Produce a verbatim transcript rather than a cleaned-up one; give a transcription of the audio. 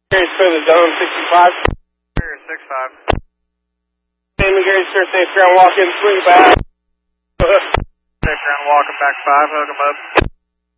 Gary's for the zone sixty-five. Gary six five. Damon Gary's for safe ground walk in, swing back. Safe ground walking back five, hook him up.